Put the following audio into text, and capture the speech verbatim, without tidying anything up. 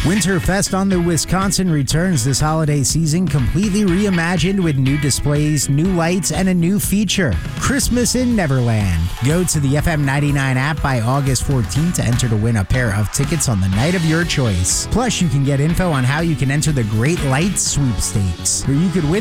Winterfest on the Wisconsin returns this holiday season, completely reimagined with new displays, new lights, and a new feature, Christmas in Neverland. Go to the F M ninety-nine app by August fourteenth to enter to win a pair of tickets on the night of your choice. Plus, you can get info on how you can enter the Great Lights Sweepstakes, where you could win